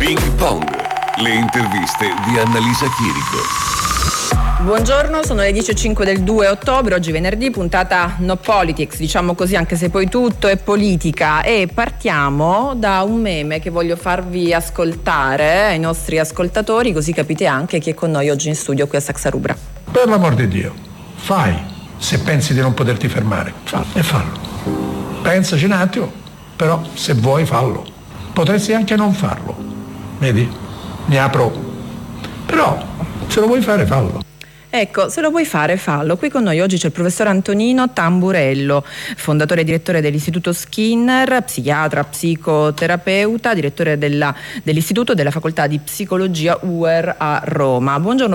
Ping Pong, le interviste di Annalisa Chirico. Buongiorno, sono le 10:05 del 2 ottobre, oggi venerdì, puntata No Politics, diciamo così, anche se poi tutto è politica, e partiamo da un meme che voglio farvi ascoltare ai nostri ascoltatori, così capite anche chi è con noi oggi in studio qui a Saxa Rubra. Per l'amor di Dio, fai, se pensi di non poterti fermare, fallo. Pensaci un attimo, però se vuoi fallo. Potresti anche non farlo, vedi? Mi apro. Però se lo vuoi fare, fallo. Ecco, se lo vuoi fare, fallo. Qui con noi oggi c'è il professor Antonino Tamburello, fondatore e direttore dell'Istituto Skinner, psichiatra, psicoterapeuta, direttore dell'Istituto della Facoltà di Psicologia UER a Roma. Buongiorno